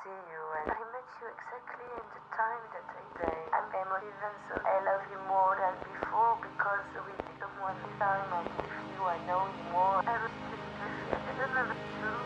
see you, and I met you exactly in the time that I say. I'm emotive, and so I love you more than before because we did one time, and with you I know you more. I was just I don't know what to do.